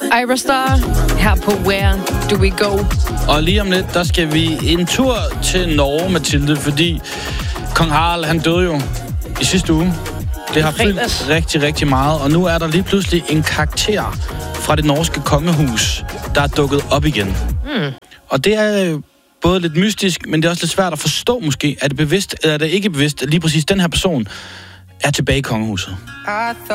Ira Star her på Where Do We Go. Og lige om lidt, der skal vi en tur til Norge, Mathilde, fordi kong Harald, han døde jo i sidste uge. Det har fyldt rigtig, rigtig meget, og nu er der lige pludselig en karakter fra det norske kongehus, der er dukket op igen. Og det er både lidt mystisk, men det er også lidt svært at forstå måske. Er det bevidst, eller er det ikke bevidst, at lige præcis den her person er tilbage i kongehuset?